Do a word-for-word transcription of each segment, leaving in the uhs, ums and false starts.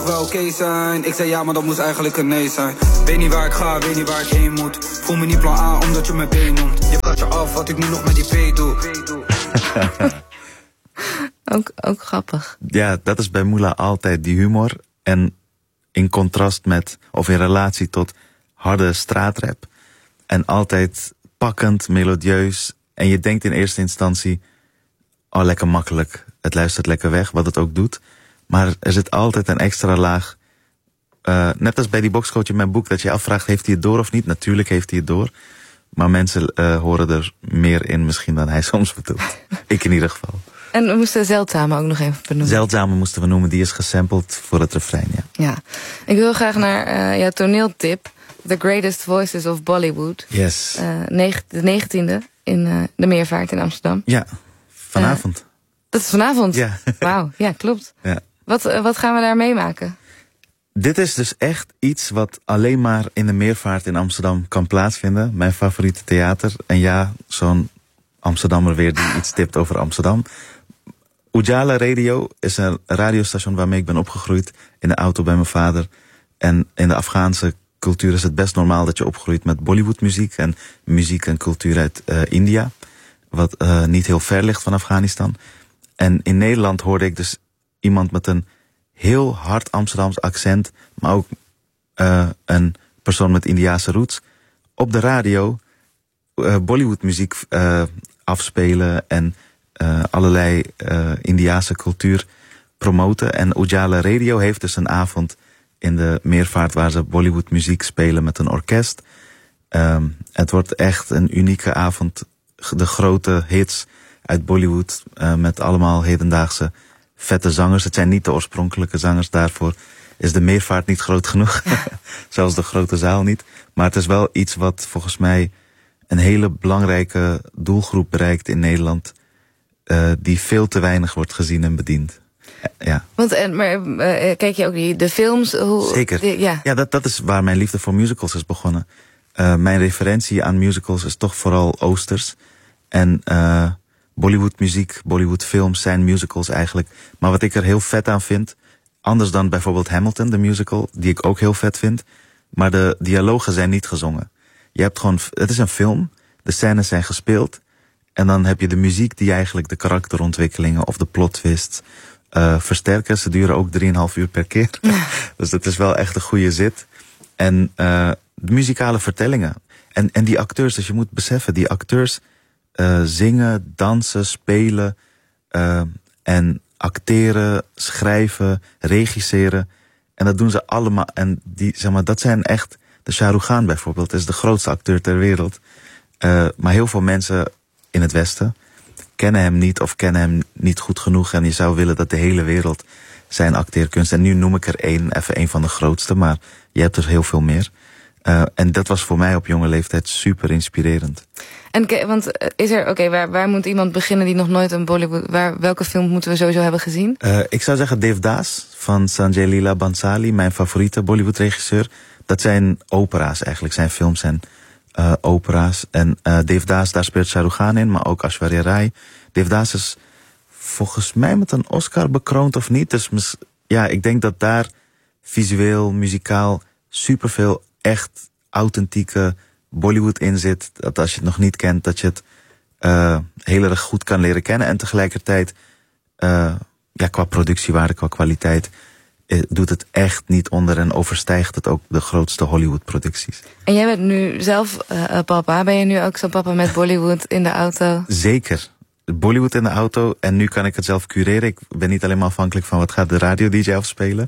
Wel oké okay zijn, ik zei ja, maar dat moest eigenlijk een nee zijn. Weet niet waar ik ga, weet niet waar ik heen moet. Voel me niet plan A, omdat je me B noemt. Je praat je af wat ik nu nog met die P doe. ook, ook grappig. Ja, dat is bij Moula altijd die humor. En in contrast met, of in relatie tot harde straatrap. En altijd pakkend, melodieus. En je denkt in eerste instantie, oh lekker makkelijk. Het luistert lekker weg, wat het ook doet. Maar er zit altijd een extra laag. Uh, net als bij die boxcoach in mijn boek, dat je afvraagt, heeft hij het door of niet? Natuurlijk heeft hij het door. Maar mensen uh, horen er meer in misschien dan hij soms bedoelt. Ik in ieder geval. En we moesten Zeldzame ook nog even benoemen. Zeldzame moesten we noemen, die is gesampled voor het refrein, ja. Ja, ik wil graag naar uh, jouw toneeltip. The Greatest Voices of Bollywood. Yes. Uh, neg- de negentiende in uh, de Meervaart in Amsterdam. Ja, vanavond. Uh, dat is vanavond? Ja. Wauw, ja, klopt. Ja. Wat, uh, wat gaan we daar meemaken? Dit is dus echt iets wat alleen maar in de Meervaart in Amsterdam kan plaatsvinden. Mijn favoriete theater. En ja, zo'n Amsterdammer weer die iets tipt over Amsterdam. Ujala Radio is een radiostation waarmee ik ben opgegroeid. In de auto bij mijn vader. En in de Afghaanse cultuur is het best normaal dat je opgroeit met Bollywoodmuziek. En muziek en cultuur uit uh, India. Wat uh, niet heel ver ligt van Afghanistan. En in Nederland hoorde ik dus iemand met een heel hard Amsterdams accent, maar ook uh, een persoon met Indiase roots, op de radio uh, Bollywoodmuziek uh, afspelen en uh, allerlei uh, Indiase cultuur promoten. En Ujala Radio heeft dus een avond in de Meervaart waar ze Bollywoodmuziek spelen met een orkest. Um, het wordt echt een unieke avond. De grote hits uit Bollywood uh, met allemaal hedendaagse vette zangers. Het zijn niet de oorspronkelijke zangers. Daarvoor is de Meervaart niet groot genoeg. Ja. Zelfs de grote zaal niet. Maar het is wel iets wat volgens mij een hele belangrijke doelgroep bereikt in Nederland. Uh, die veel te weinig wordt gezien en bediend. Ja. Want, en, maar uh, kijk je ook die, de films? Hoe, Zeker. Die, ja, ja dat, dat is waar mijn liefde voor musicals is begonnen. Uh, mijn referentie aan musicals is toch vooral oosters. En uh, Bollywood muziek, Bollywood films zijn musicals eigenlijk. Maar wat ik er heel vet aan vind, anders dan bijvoorbeeld Hamilton, de musical, die ik ook heel vet vind, maar de dialogen zijn niet gezongen. Je hebt gewoon, het is een film, de scènes zijn gespeeld, en dan heb je de muziek die eigenlijk de karakterontwikkelingen of de plot twists uh, versterken. Ze duren ook drieënhalf uur per keer. Ja. Dus dat is wel echt een goede zit. En uh, de muzikale vertellingen. En, en die acteurs, dus je moet beseffen, die acteurs Uh, zingen, dansen, spelen uh, en acteren, schrijven, regisseren. En dat doen ze allemaal. En die, zeg maar, dat zijn echt, de Shah Rukh Khan bijvoorbeeld is de grootste acteur ter wereld. Uh, maar heel veel mensen in het Westen kennen hem niet of kennen hem niet goed genoeg. En je zou willen dat de hele wereld zijn acteerkunst. En nu noem ik er één, even één van de grootste, maar je hebt er heel veel meer. Uh, en dat was voor mij op jonge leeftijd super inspirerend. En want is er, oké, okay, waar, waar moet iemand beginnen die nog nooit een Bollywood, waar, welke film moeten we sowieso hebben gezien? Uh, ik zou zeggen Devdas van Sanjay Leela Bhansali, mijn favoriete Bollywood regisseur. Dat zijn opera's eigenlijk, zijn films en uh, opera's. En uh, Devdas, daar speelt Shah Rukh Khan in, maar ook Aishwarya Rai. Devdas is volgens mij met een Oscar bekroond of niet. Dus mis, ja, ik denk dat daar visueel, muzikaal superveel echt authentieke Bollywood in zit. Dat als je het nog niet kent, dat je het uh, heel erg goed kan leren kennen. En tegelijkertijd, uh, ja, qua productiewaarde, qua kwaliteit, uh, doet het echt niet onder en overstijgt het ook de grootste Hollywood producties. En jij bent nu zelf uh, papa. Ben je nu ook zo'n papa met Bollywood in de auto? Zeker. Bollywood in de auto. En nu kan ik het zelf cureren. Ik ben niet alleen maar afhankelijk van wat gaat de radio-D J afspelen.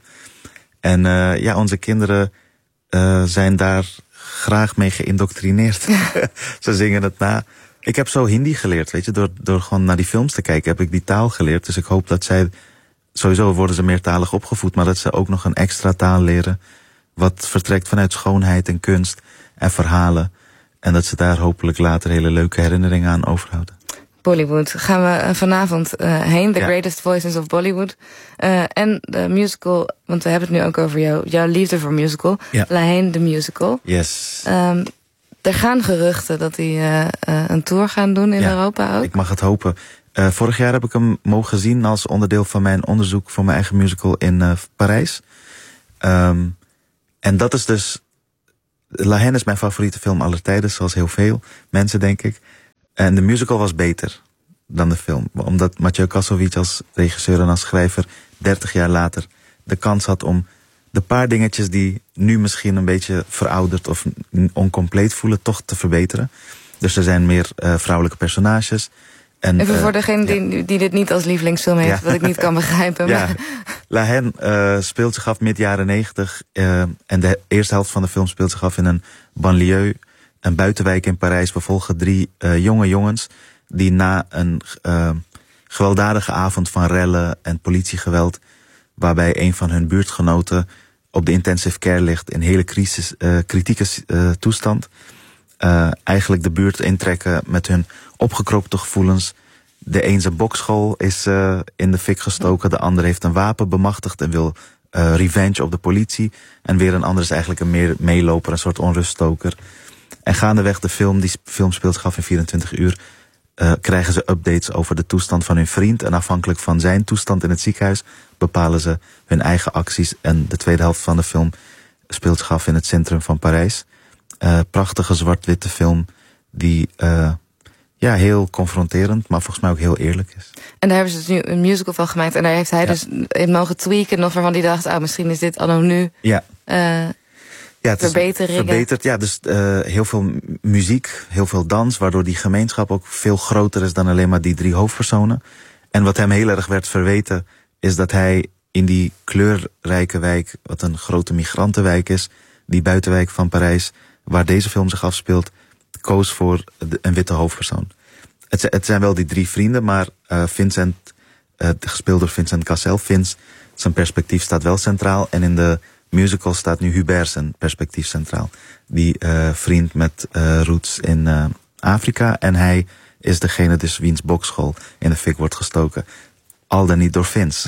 En uh, ja, onze kinderen uh, zijn daar graag mee geïndoctrineerd. Ze zingen het na. Ik heb zo Hindi geleerd, weet je. Door, door gewoon naar die films te kijken heb ik die taal geleerd. Dus ik hoop dat zij, sowieso worden ze meertalig opgevoed, maar dat ze ook nog een extra taal leren. Wat vertrekt vanuit schoonheid en kunst en verhalen. En dat ze daar hopelijk later hele leuke herinneringen aan overhouden. Bollywood. Gaan we vanavond uh, heen. The ja. Greatest Voices of Bollywood. Uh, en de musical, want we hebben het nu ook over jou, jouw liefde voor musical. Ja. Laheen, de musical. Yes. Um, er gaan geruchten dat hij uh, uh, een tour gaan doen in ja, Europa ook. Ik mag het hopen. Uh, vorig jaar heb ik hem mogen zien als onderdeel van mijn onderzoek voor mijn eigen musical in uh, Parijs. Um, en dat is dus... La Haine is mijn favoriete film aller tijden, zoals heel veel mensen, denk ik. En de musical was beter dan de film. Omdat Mathieu Kassovitz als regisseur en als schrijver dertig jaar later de kans had om de paar dingetjes die nu misschien een beetje verouderd of oncompleet voelen, toch te verbeteren. Dus er zijn meer uh, vrouwelijke personages. En, Even uh, voor degene ja. die, die dit niet als lievelingsfilm heeft, ja. wat ik niet kan begrijpen. Ja. Maar... La Haine uh, speelt zich af mid jaren negentig. Uh, en de eerste helft van de film speelt zich af in een banlieue, een buitenwijk in Parijs. We volgen drie uh, jonge jongens die na een uh, gewelddadige avond van rellen en politiegeweld, waarbij een van hun buurtgenoten op de intensive care ligt in hele crisis, uh, kritieke uh, toestand, uh, eigenlijk de buurt intrekken met hun opgekroopte gevoelens. De een zijn bokschool is uh, in de fik gestoken, de ander heeft een wapen bemachtigd en wil uh, revenge op de politie. En weer een ander is eigenlijk een meer meeloper, een soort onruststoker. En gaandeweg de film, die film speelt zich af in vierentwintig uur... Uh, krijgen ze updates over de toestand van hun vriend. En afhankelijk van zijn toestand in het ziekenhuis bepalen ze hun eigen acties. En de tweede helft van de film speelt zich af in het centrum van Parijs. Uh, prachtige zwart-witte film die uh, ja, heel confronterend, maar volgens mij ook heel eerlijk is. En daar hebben ze dus nu een musical van gemaakt. En daar heeft hij ja. dus in mogen tweaken nog waarvan hij dacht, oh, misschien is dit anno nu... Ja. Uh, Ja, het verbeteringen. is verbeterd. Ja, dus uh, heel veel muziek, heel veel dans, waardoor die gemeenschap ook veel groter is dan alleen maar die drie hoofdpersonen. En wat hem heel erg werd verweten, is dat hij in die kleurrijke wijk, wat een grote migrantenwijk is, die buitenwijk van Parijs, waar deze film zich afspeelt, koos voor een witte hoofdpersoon. Het, het zijn wel die drie vrienden, maar uh, Vincent, uh, gespeeld door Vincent Cassel, Vince, zijn perspectief staat wel centraal. En in de musical staat nu Hubert zijn perspectief centraal. Die uh, vriend met uh, roots in uh, Afrika. En hij is degene dus wiens bokschool in de fik wordt gestoken. Al dan niet door Vince.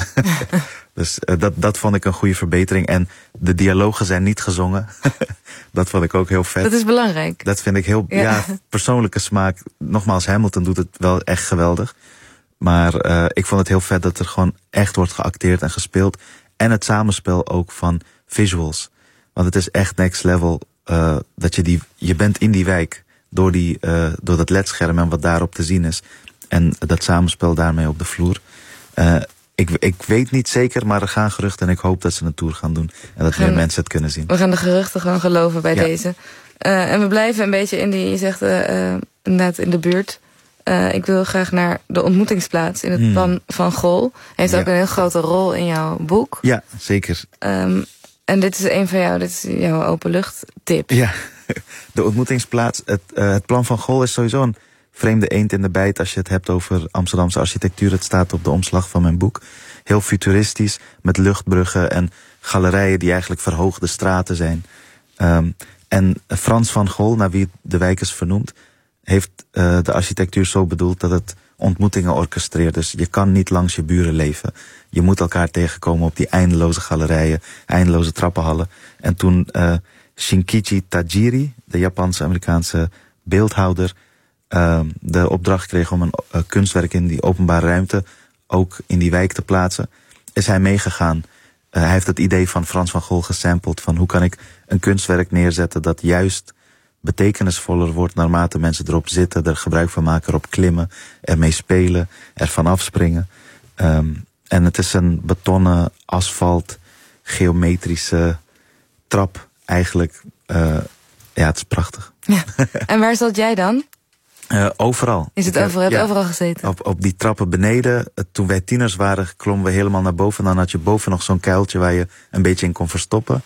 Dus uh, dat, dat vond ik een goede verbetering. En de dialogen zijn niet gezongen. Dat vond ik ook heel vet. Dat is belangrijk. Dat vind ik heel, ja, ja persoonlijke smaak. Nogmaals, Hamilton doet het wel echt geweldig. Maar uh, ik vond het heel vet dat er gewoon echt wordt geacteerd en gespeeld. En het samenspel ook van visuals. Want het is echt next level. Uh, dat je die, je bent in die wijk door, die, uh, door dat ledscherm en wat daarop te zien is. En dat samenspel daarmee op de vloer. Uh, ik, ik weet niet zeker, maar er gaan geruchten en ik hoop dat ze een tour gaan doen. En dat gaan, meer mensen het kunnen zien. We gaan de geruchten gewoon geloven bij ja. deze. Uh, en we blijven een beetje in die, je zegt uh, uh, inderdaad in de buurt. Uh, ik wil graag naar de ontmoetingsplaats in het hmm. plan van Gol. Hij heeft ja. ook een heel grote rol in jouw boek. Ja, zeker. Um, en dit is een van jou, dit is jouw openluchttip. Ja, de ontmoetingsplaats. Het, uh, het plan van Gol is sowieso een vreemde eend in de bijt als je het hebt over Amsterdamse architectuur. Het staat op de omslag van mijn boek. Heel futuristisch, met luchtbruggen en galerijen die eigenlijk verhoogde straten zijn. Um, en Frans van Gol, naar wie de wijk is vernoemd, heeft uh, de architectuur zo bedoeld dat het ontmoetingen orchestreert. Dus je kan niet langs je buren leven. Je moet elkaar tegenkomen op die eindeloze galerijen, eindeloze trappenhallen. En toen uh, Shinkichi Tajiri, de Japanse-Amerikaanse beeldhouwer, uh, de opdracht kreeg om een uh, kunstwerk in die openbare ruimte ook in die wijk te plaatsen, is hij meegegaan. Uh, hij heeft het idee van Frans van Gogh gesampled van hoe kan ik een kunstwerk neerzetten dat juist betekenisvoller wordt naarmate mensen erop zitten, er gebruik van maken, erop klimmen, ermee spelen, ervan afspringen. Um, en het is een betonnen, asfalt, geometrische trap eigenlijk. Uh, ja, het is prachtig. Ja. En waar zat jij dan? Uh, overal. Is het overal, ja, overal gezeten? Op, op die trappen beneden. Uh, toen wij tieners waren, klommen we helemaal naar boven. Dan had je boven nog zo'n kuiltje waar je een beetje in kon verstoppen.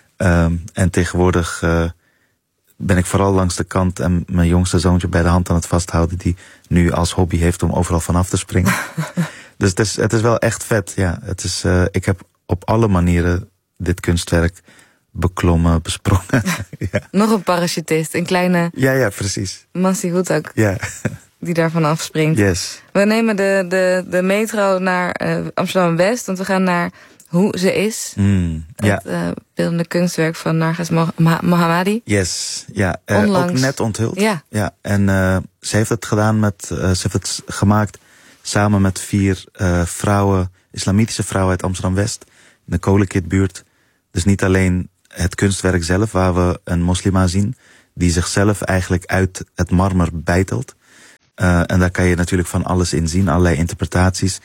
Um, en tegenwoordig uh, ben ik vooral langs de kant en mijn jongste zoontje bij de hand aan het vasthouden, die nu als hobby heeft om overal vanaf te springen. Dus het is, het is wel echt vet, ja. Het is, uh, ik heb op alle manieren dit kunstwerk beklommen, besprongen. Ja. Nog een parachutist, een kleine... Ja, ja, precies. Massie Hoetak, ja. Die daarvan afspringt. Yes. We nemen de, de, de metro naar uh, Amsterdam-West, want we gaan naar Hoe Ze Is. Mm, het ja. uh, beeldende kunstwerk van Narges Mohammadi. Yes, ja. Uh, Onlangs. Ook net onthuld. Ja. Ja. En uh, ze heeft het gedaan met, uh, ze heeft het gemaakt samen met vier uh, vrouwen, islamitische vrouwen uit Amsterdam-West, in de Kolenkitbuurt. Dus niet alleen het kunstwerk zelf, waar we een moslima zien die zichzelf eigenlijk uit het marmer beitelt. Uh, en daar kan je natuurlijk van alles in zien, allerlei interpretaties.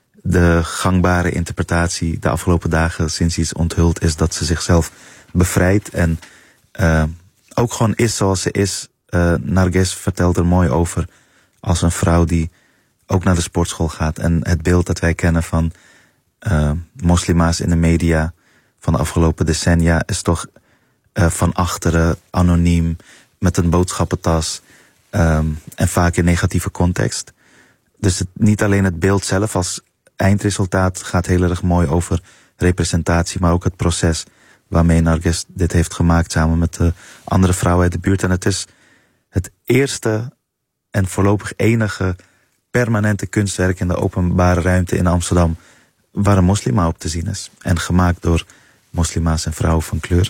De gangbare interpretatie de afgelopen dagen sinds hij is onthuld is dat ze zichzelf bevrijdt en uh, ook gewoon is zoals ze is. Uh, Narges vertelt er mooi over als een vrouw die ook naar de sportschool gaat. En het beeld dat wij kennen van uh, moslima's in de media van de afgelopen decennia is toch uh, van achteren, anoniem, met een boodschappentas um, en vaak in negatieve context. Dus het, niet alleen het beeld zelf als eindresultaat gaat heel erg mooi over representatie, maar ook het proces waarmee Narges dit heeft gemaakt samen met de andere vrouwen uit de buurt. En het is het eerste en voorlopig enige permanente kunstwerk in de openbare ruimte in Amsterdam waar een moslima op te zien is. En gemaakt door moslima's en vrouwen van kleur.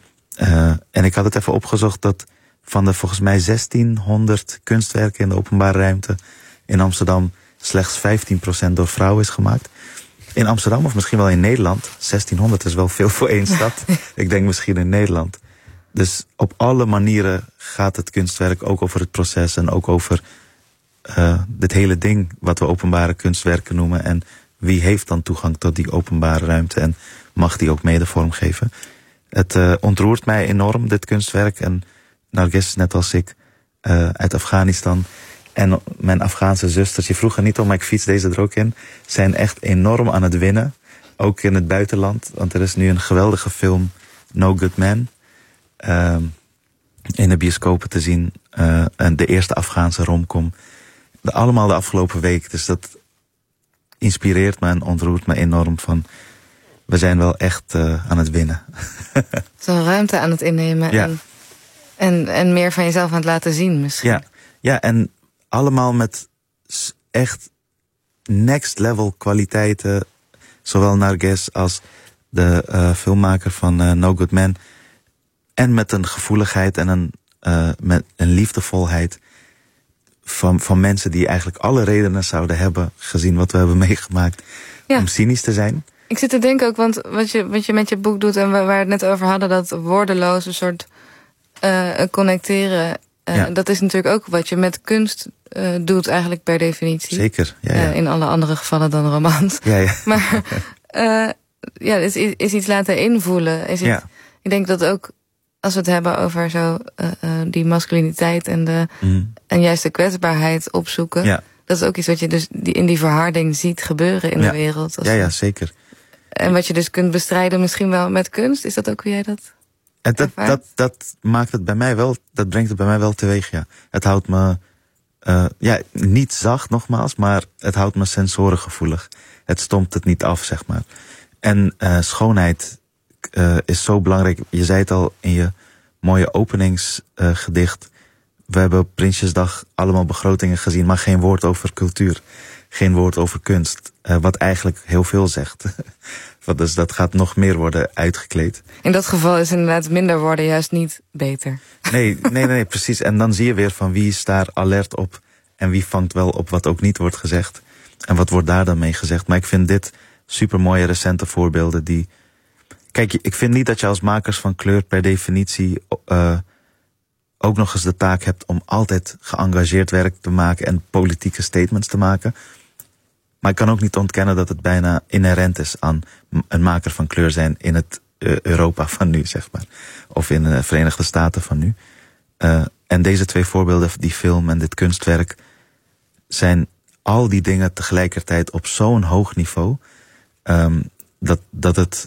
Uh, en ik had het even opgezocht dat van de volgens mij zestienhonderd kunstwerken in de openbare ruimte in Amsterdam slechts vijftien procent door vrouwen is gemaakt. In Amsterdam of misschien wel in Nederland. zestienhonderd is wel veel voor één stad. Ik denk misschien in Nederland. Dus op alle manieren gaat het kunstwerk ook over het proces en ook over uh, dit hele ding wat we openbare kunstwerken noemen. En wie heeft dan toegang tot die openbare ruimte en mag die ook mede vormgeven. Het uh, ontroert mij enorm, dit kunstwerk. En Narges, net als ik, uh, uit Afghanistan. En mijn Afghaanse zusters, je vroeg er niet om, maar ik fiets deze er ook in, zijn echt enorm aan het winnen. Ook in het buitenland, want er is nu een geweldige film, No Good Man, uh, in de bioscopen te zien. Uh, en de eerste Afghaanse romcom. De, allemaal de afgelopen week. Dus dat inspireert me en ontroert me enorm van, we zijn wel echt uh, aan het winnen. Zo'n ruimte aan het innemen. Ja. En, en, en meer van jezelf aan het laten zien misschien. Ja, ja, en allemaal met echt next level kwaliteiten. Zowel Narges als de uh, filmmaker van uh, No Good Man. En met een gevoeligheid en een, uh, met een liefdevolheid van, van mensen die eigenlijk alle redenen zouden hebben, gezien wat we hebben meegemaakt, ja, om cynisch te zijn. Ik zit te denken ook, want wat je, wat je met je boek doet en waar we het net over hadden, dat woordeloze soort uh, connecteren, uh, ja, dat is natuurlijk ook wat je met kunst uh, doet eigenlijk per definitie. Zeker, ja, ja. Uh, in alle andere gevallen dan romans. Ja, ja. Maar uh, ja, is, is iets laten invoelen. Is iets, ja. Ik denk dat ook, als we het hebben over zo uh, uh, die masculiniteit en, de, mm. en juist de kwetsbaarheid opzoeken, ja, dat is ook iets wat je dus die, in die verharding ziet gebeuren in ja. de wereld. Ja, ja, zeker. En wat je dus kunt bestrijden misschien wel met kunst. Is dat ook hoe jij dat en dat, dat, dat maakt het bij mij wel, dat brengt het bij mij wel teweeg, ja. Het houdt me, uh, ja, niet zacht nogmaals, maar het houdt me sensorengevoelig. Het stompt het niet af, zeg maar. En uh, schoonheid uh, is zo belangrijk. Je zei het al in je mooie openingsgedicht. Uh, We hebben op Prinsjesdag allemaal begrotingen gezien, maar geen woord over cultuur. Geen woord over kunst. Uh, wat eigenlijk heel veel zegt. Dus dat gaat nog meer worden uitgekleed. In dat geval is inderdaad minder woorden juist niet beter. Nee, nee, nee, nee, precies. En dan zie je weer van wie is daar alert op en wie vangt wel op wat ook niet wordt gezegd. En wat wordt daar dan mee gezegd. Maar ik vind dit supermooie recente voorbeelden die... Kijk, ik vind niet dat je als makers van kleur per definitie uh, ook nog eens de taak hebt om altijd geëngageerd werk te maken en politieke statements te maken. Maar ik kan ook niet ontkennen dat het bijna inherent is aan een maker van kleur zijn in het uh, Europa van nu, zeg maar. Of in de Verenigde Staten van nu. Uh, en deze twee voorbeelden, die film en dit kunstwerk, zijn al die dingen tegelijkertijd op zo'n hoog niveau, um, dat, dat het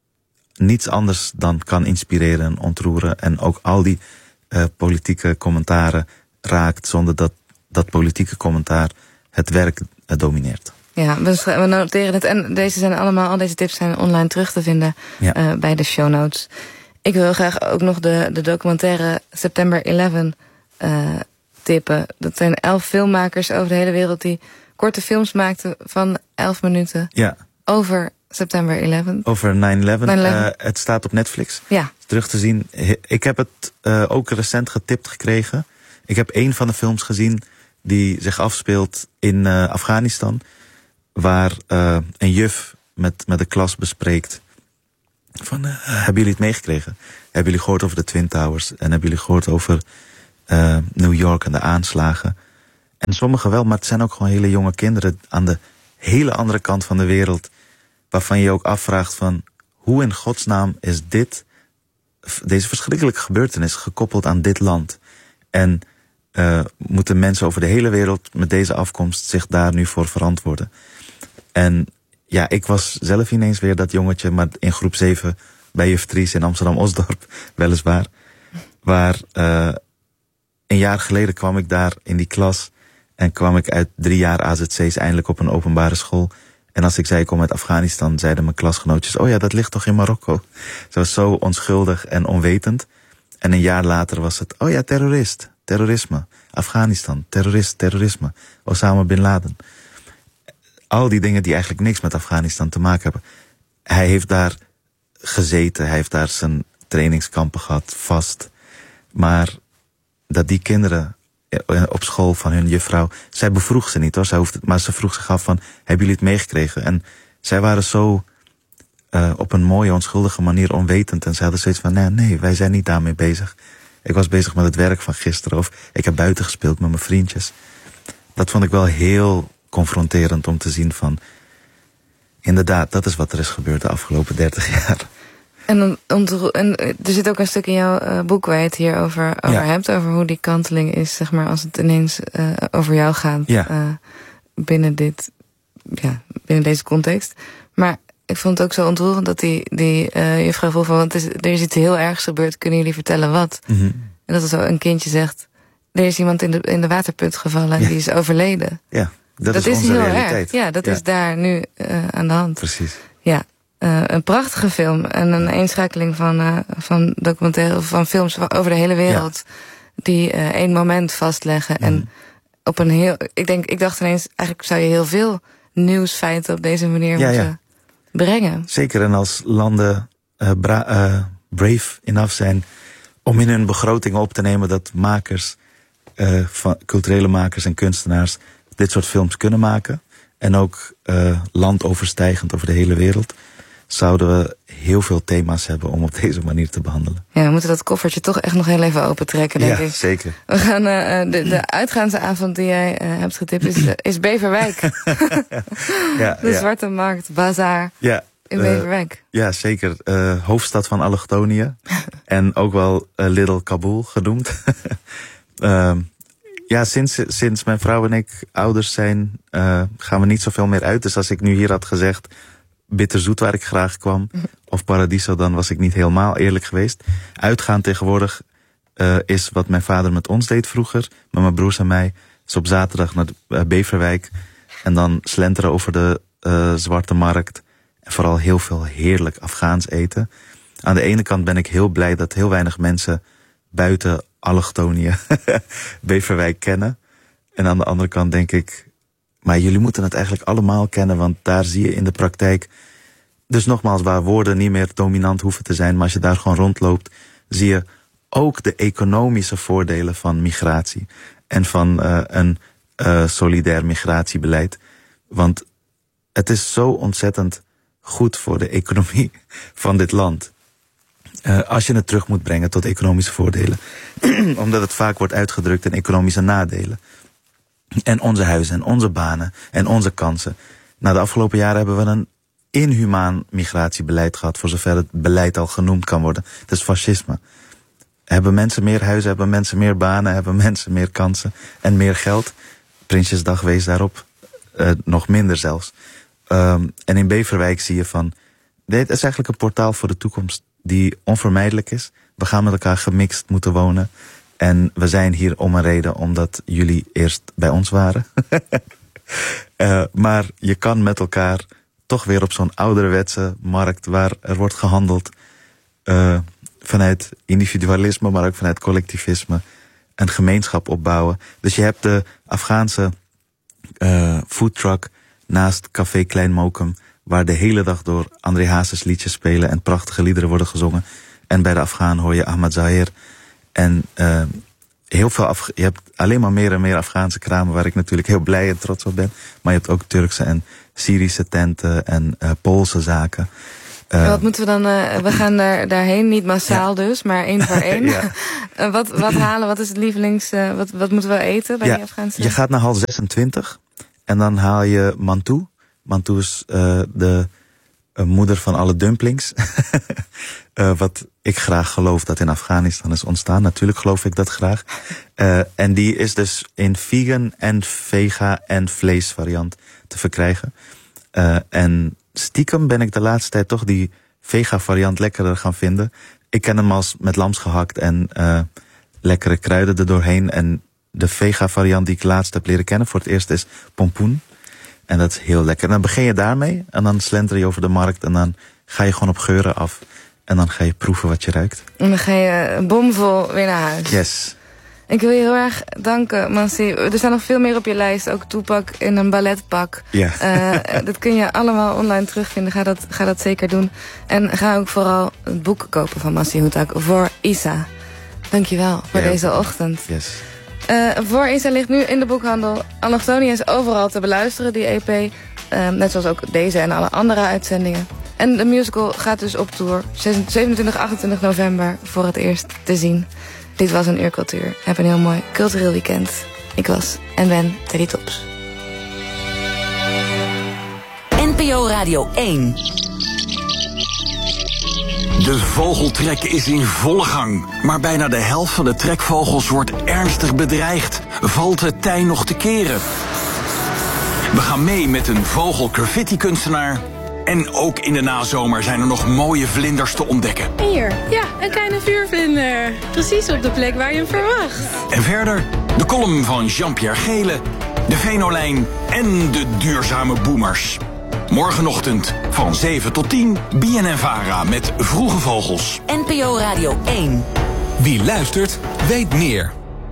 niets anders dan kan inspireren en ontroeren. En ook al die uh, politieke commentaren raakt zonder dat dat politieke commentaar het werk uh, domineert. Ja, we, we noteren het. En deze zijn allemaal, al deze tips zijn online terug te vinden, ja, uh, bij de show notes. Ik wil graag ook nog de, de documentaire September elf uh, tippen. Dat zijn elf filmmakers over de hele wereld die korte films maakten van elf minuten. Ja. Over September elf. Over nine eleven. Uh, het staat op Netflix. Ja. Terug te zien. Ik heb het uh, ook recent getipt gekregen. Ik heb één van de films gezien die zich afspeelt in uh, Afghanistan. Waar uh, een juf met, met de klas bespreekt van, uh, hebben jullie het meegekregen? Hebben jullie gehoord over de Twin Towers? En hebben jullie gehoord over uh, New York en de aanslagen? En sommigen wel, maar het zijn ook gewoon hele jonge kinderen aan de hele andere kant van de wereld, waarvan je je ook afvraagt van, hoe in godsnaam is dit, deze verschrikkelijke gebeurtenis gekoppeld aan dit land? En uh, moeten mensen over de hele wereld met deze afkomst zich daar nu voor verantwoorden? En ja, ik was zelf ineens weer dat jongetje, maar in groep zeven bij juf Tries in Amsterdam-Osdorp, weliswaar. Waar uh, een jaar geleden kwam ik daar in die klas en kwam ik uit drie jaar A Z C's eindelijk op een openbare school. En als ik zei ik kom uit Afghanistan, zeiden mijn klasgenootjes, oh ja, dat ligt toch in Marokko? Ze was zo onschuldig en onwetend. En een jaar later was het, oh ja, terrorist, terrorisme, Afghanistan, terrorist, terrorisme, Osama Bin Laden. Al die dingen die eigenlijk niks met Afghanistan te maken hebben. Hij heeft daar gezeten, hij heeft daar zijn trainingskampen gehad, vast. Maar dat die kinderen op school van hun juffrouw, zij bevroeg ze niet hoor, zij hoefde het, maar ze vroeg zich af van, hebben jullie het meegekregen? En zij waren zo uh, op een mooie, onschuldige manier onwetend. En ze hadden zoiets van, nee, nee, wij zijn niet daarmee bezig. Ik was bezig met het werk van gisteren, of ik heb buiten gespeeld met mijn vriendjes. Dat vond ik wel heel confronterend om te zien van, inderdaad, dat is wat er is gebeurd de afgelopen dertig jaar. En, en er zit ook een stuk in jouw uh, boek waar je het hier over, over ja. hebt, over hoe die kanteling is, zeg maar, als het ineens uh, over jou gaat, ja. uh, binnen dit, ja, binnen deze context. Maar ik vond het ook zo ontroerend dat die, die uh, juffrouw vroeg van, want het is, er is iets heel ergs gebeurd, kunnen jullie vertellen wat? Mm-hmm. En dat er zo een kindje zegt, er is iemand in de, in de waterput gevallen, ja. die is overleden. Ja, dat, dat is, is onze heel realiteit. erg. Ja, dat ja. is daar nu uh, aan de hand. Precies. Ja. Uh, een prachtige film en een eenschakeling van, uh, van documentaire van films over de hele wereld, ja. die uh, één moment vastleggen. Mm. En op een heel, ik denk, ik dacht ineens, eigenlijk zou je heel veel nieuwsfeiten op deze manier ja, moeten ja. brengen. Zeker, en als landen uh, bra- uh, brave enough zijn om in hun begroting op te nemen dat makers, uh, van culturele makers en kunstenaars dit soort films kunnen maken. En ook uh, landoverstijgend over de hele wereld, zouden we heel veel thema's hebben om op deze manier te behandelen. Ja, we moeten dat koffertje toch echt nog heel even opentrekken, denk ja, ik. Zeker. We gaan, uh, de, de uitgaansavond die jij uh, hebt getipt is, uh, is Beverwijk. ja, de ja. Zwarte Markt, Bazaar ja, in uh, Beverwijk. Ja, zeker. Uh, hoofdstad van allochtonië. En ook wel uh, Little Kabul genoemd. uh, Ja, sinds, sinds mijn vrouw en ik ouders zijn, uh, gaan we niet zoveel meer uit. Dus als ik nu hier had gezegd, Bitterzoet waar ik graag kwam, of Paradiso, dan was ik niet helemaal eerlijk geweest. Uitgaan tegenwoordig uh, is wat mijn vader met ons deed vroeger, met mijn broers en mij. Dus op zaterdag naar de, uh, Beverwijk en dan slenteren over de uh, Zwarte Markt. En vooral heel veel heerlijk Afghaans eten. Aan de ene kant ben ik heel blij dat heel weinig mensen buiten allochtonië Beverwijk kennen. En aan de andere kant denk ik, maar jullie moeten het eigenlijk allemaal kennen, want daar zie je in de praktijk, dus nogmaals, waar woorden niet meer dominant hoeven te zijn, maar als je daar gewoon rondloopt, zie je ook de economische voordelen van migratie en van uh, een uh, solidair migratiebeleid. Want het is zo ontzettend goed voor de economie van dit land. Uh, als je het terug moet brengen tot economische voordelen. Omdat het vaak wordt uitgedrukt in economische nadelen. En onze huizen en onze banen en onze kansen. Nou, de afgelopen jaren hebben we een inhumaan migratiebeleid gehad, voor zover het beleid al genoemd kan worden. Het is fascisme. Hebben mensen meer huizen, hebben mensen meer banen, hebben mensen meer kansen en meer geld? Prinsjesdag wees daarop. Uh, nog minder zelfs. Um, en in Beverwijk zie je van, dit is eigenlijk een portaal voor de toekomst die onvermijdelijk is. We gaan met elkaar gemixt moeten wonen. En we zijn hier om een reden, omdat jullie eerst bij ons waren. uh, maar je kan met elkaar toch weer op zo'n ouderwetse markt, waar er wordt gehandeld uh, vanuit individualisme, maar ook vanuit collectivisme, een gemeenschap opbouwen. Dus je hebt de Afghaanse uh, foodtruck naast Café Klein Mokum, waar de hele dag door André Hazes liedjes spelen en prachtige liederen worden gezongen. En bij de Afghaan hoor je Ahmad Zahir. En uh, heel veel Af- je hebt alleen maar meer en meer Afghaanse kramen, waar ik natuurlijk heel blij en trots op ben. Maar je hebt ook Turkse en Syrische tenten en uh, Poolse zaken. Uh, wat moeten we dan... Uh, we gaan daar, daarheen, niet massaal ja. dus, maar één voor één. ja. uh, wat, wat halen, wat is het lievelings... Uh, wat, wat moeten we eten bij ja, die Afghaanse? Je gaat naar hal zesentwintig en dan haal je mantou. Mantou is uh, de uh, moeder van alle dumplings. uh, wat ik graag geloof dat in Afghanistan is ontstaan. Natuurlijk geloof ik dat graag. Uh, en die is dus in vegan en vega en vleesvariant te verkrijgen. Uh, en stiekem ben ik de laatste tijd toch die vega variant lekkerder gaan vinden. Ik ken hem als met lams gehakt en uh, lekkere kruiden er doorheen. En de vega variant die ik laatst heb leren kennen voor het eerst is pompoen. En dat is heel lekker. En dan begin je daarmee en dan slenter je over de markt en dan ga je gewoon op geuren af. En dan ga je proeven wat je ruikt. En dan ga je bomvol weer naar huis. Yes. Ik wil je heel erg danken, Mansi. Er staan nog veel meer op je lijst. Ook Tupac in een balletpak. Ja. Uh, dat kun je allemaal online terugvinden. Ga dat, ga dat zeker doen. En ga ook vooral het boek kopen van Masih Houtak voor Isa. Dankjewel voor ja. deze ochtend. Yes. Uh, voor Isa ligt nu in de boekhandel. Allochtonia is overal te beluisteren, die E P. Uh, net zoals ook deze en alle andere uitzendingen. En de musical gaat dus op tour. zevenentwintig, achtentwintig november voor het eerst te zien. Dit was een Uur Cultuur. Heb een heel mooi cultureel weekend. Ik was en ben Teddy Tops. N P O Radio één. De vogeltrek is in volle gang. Maar bijna de helft van de trekvogels wordt ernstig bedreigd. Valt het tij nog te keren? We gaan mee met een vogelgraffiti-kunstenaar. En ook in de nazomer zijn er nog mooie vlinders te ontdekken. Hier, ja, een kleine vuurvlinder. Precies op de plek waar je hem verwacht. En verder de column van Jean-Pierre Gele, de Venolijn en de duurzame boomers. Morgenochtend van zeven tot tien, B N N Vara met Vroege Vogels. N P O Radio één. Wie luistert, weet meer.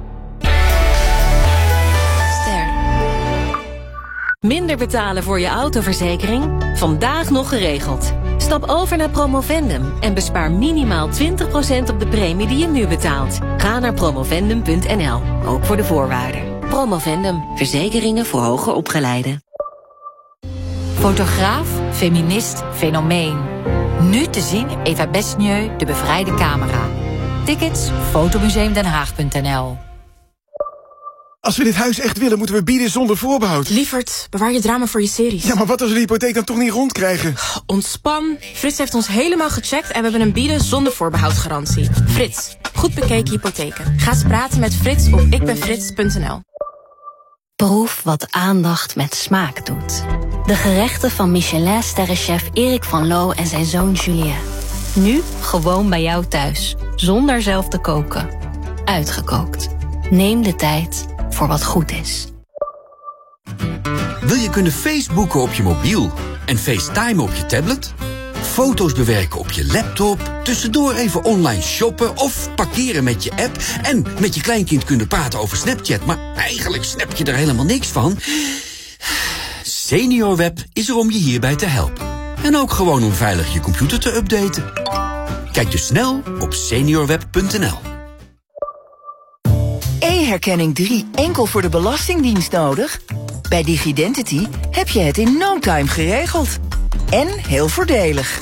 Minder betalen voor je autoverzekering? Vandaag nog geregeld. Stap over naar Promovendum en bespaar minimaal twintig procent op de premie die je nu betaalt. Ga naar promovendum punt n l, ook voor de voorwaarden. Promovendum, verzekeringen voor hoger opgeleiden. Fotograaf, feminist, fenomeen. Nu te zien Eva Besnieu, de bevrijde camera. Tickets, fotomuseumdenhaag punt n l. Als we dit huis echt willen, moeten we bieden zonder voorbehoud. Lieverd, bewaar je drama voor je series. Ja, maar wat als we de hypotheek dan toch niet rondkrijgen? Ontspan. Frits heeft ons helemaal gecheckt en we hebben een bieden zonder voorbehoud garantie. Frits, goed bekeken hypotheken. Ga eens praten met Frits op ikbenfrits punt n l. Proef wat aandacht met smaak doet. De gerechten van Michelin-sterrenchef Erik van Loo en zijn zoon Julien. Nu gewoon bij jou thuis, zonder zelf te koken. Uitgekookt. Neem de tijd voor wat goed is. Wil je kunnen Facebooken op je mobiel en FaceTime op je tablet? Foto's bewerken op je laptop, tussendoor even online shoppen of parkeren met je app en met je kleinkind kunnen praten over Snapchat, maar eigenlijk snap je er helemaal niks van? SeniorWeb is er om je hierbij te helpen. En ook gewoon om veilig je computer te updaten. Kijk dus snel op seniorweb punt n l. E-herkenning drie enkel voor de Belastingdienst nodig? Bij Digidentity heb je het in no time geregeld. En heel voordelig.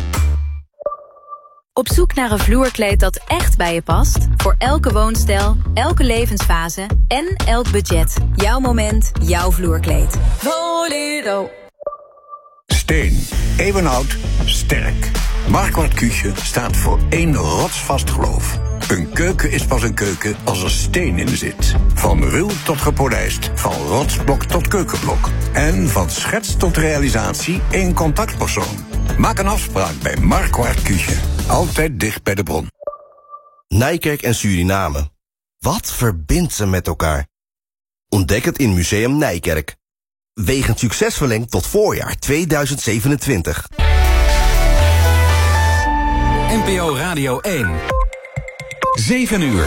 Op zoek naar een vloerkleed dat echt bij je past? Voor elke woonstijl, elke levensfase en elk budget. Jouw moment, jouw vloerkleed. Volido. Steen, eeuwenoud, sterk. Marquardt Küche staat voor één rotsvast geloof. Een keuken is pas een keuken als er steen in zit. Van ruw tot gepolijst, van rotsblok tot keukenblok. En van schets tot realisatie één contactpersoon. Maak een afspraak bij Marquardt Küche. Altijd dicht bij de bron. Nijkerk en Suriname. Wat verbindt ze met elkaar? Ontdek het in Museum Nijkerk. Wegend succes verlengd tot voorjaar tweeduizend zevenentwintig. N P O Radio één. zeven uur.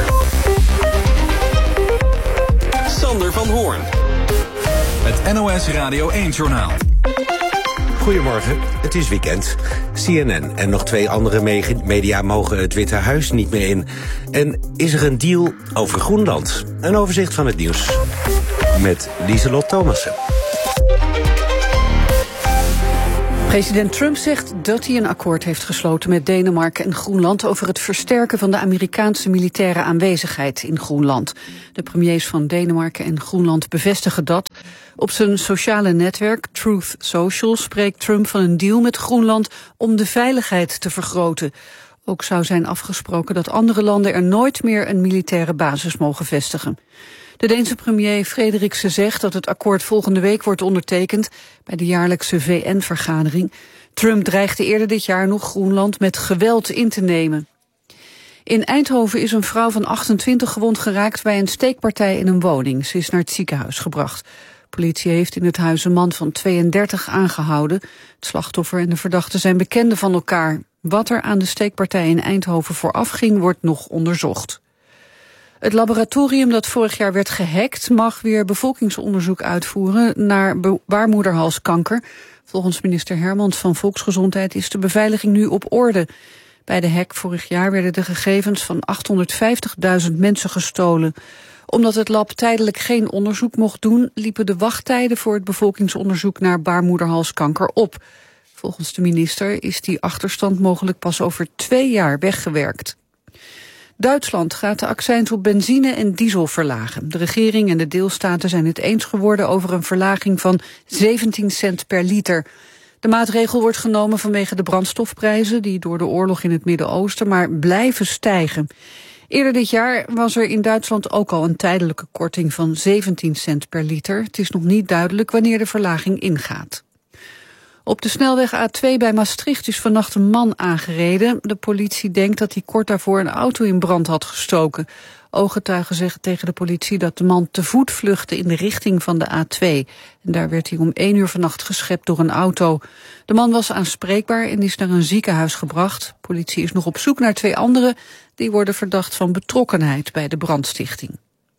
Sander van Hoorn. Het N O S Radio één-journaal. Goedemorgen, het is weekend. C N N en nog twee andere media mogen het Witte Huis niet meer in. En is er een deal over Groenland? Een overzicht van het nieuws. Met Lieselot Thomassen. President Trump zegt dat hij een akkoord heeft gesloten met Denemarken en Groenland over het versterken van de Amerikaanse militaire aanwezigheid in Groenland. De premiers van Denemarken en Groenland bevestigen dat. Op zijn sociale netwerk Truth Social spreekt Trump van een deal met Groenland om de veiligheid te vergroten. Ook zou zijn afgesproken dat andere landen er nooit meer een militaire basis mogen vestigen. De Deense premier Frederiksen zegt dat het akkoord volgende week wordt ondertekend bij de jaarlijkse V N-vergadering. Trump dreigde eerder dit jaar nog Groenland met geweld in te nemen. In Eindhoven is een vrouw van achtentwintig gewond geraakt bij een steekpartij in een woning. Ze is naar het ziekenhuis gebracht. Politie heeft in het huis een man van tweeëndertig aangehouden. Het slachtoffer en de verdachte zijn bekenden van elkaar. Wat er aan de steekpartij in Eindhoven vooraf ging, wordt nog onderzocht. Het laboratorium dat vorig jaar werd gehackt mag weer bevolkingsonderzoek uitvoeren naar baarmoederhalskanker. Volgens minister Hermans van Volksgezondheid is de beveiliging nu op orde. Bij de hack vorig jaar werden de gegevens van achthonderdvijftigduizend mensen gestolen. Omdat het lab tijdelijk geen onderzoek mocht doen, liepen de wachttijden voor het bevolkingsonderzoek naar baarmoederhalskanker op. Volgens de minister is die achterstand mogelijk pas over twee jaar weggewerkt. Duitsland gaat de accijns op benzine en diesel verlagen. De regering en de deelstaten zijn het eens geworden over een verlaging van zeventien cent per liter. De maatregel wordt genomen vanwege de brandstofprijzen die door de oorlog in het Midden-Oosten maar blijven stijgen. Eerder dit jaar was er in Duitsland ook al een tijdelijke korting van zeventien cent per liter. Het is nog niet duidelijk wanneer de verlaging ingaat. Op de snelweg A twee bij Maastricht is vannacht een man aangereden. De politie denkt dat hij kort daarvoor een auto in brand had gestoken. Ooggetuigen zeggen tegen de politie dat de man te voet vluchtte in de richting van de A twee. En daar werd hij om één uur vannacht geschept door een auto. De man was aanspreekbaar en is naar een ziekenhuis gebracht. Politie is nog op zoek naar twee anderen. Die worden verdacht van betrokkenheid bij de brandstichting.